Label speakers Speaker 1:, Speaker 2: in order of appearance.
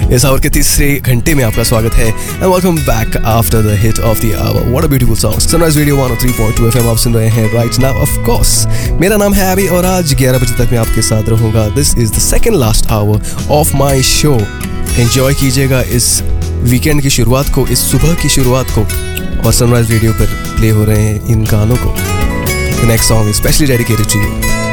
Speaker 1: इस आवर के तीसरे घंटे में आपका स्वागत है and welcome back after the hit of the our. What a beautiful song. Sunrise radio 103.2 FM आप सुन रहे हैं राइट नाउ। ऑफ कोर्स मेरा नाम है अभी और आज 11 बजे तक मैं आपके साथ रहूंगा। This is the second last hour of my show. Enjoy कीजिएगा इस वीकेंड की शुरुआत को, इस सुबह की शुरुआत को, और सनराइज रेडियो पर प्ले हो रहे हैं इन गानों को। The next song is specially dedicated to you.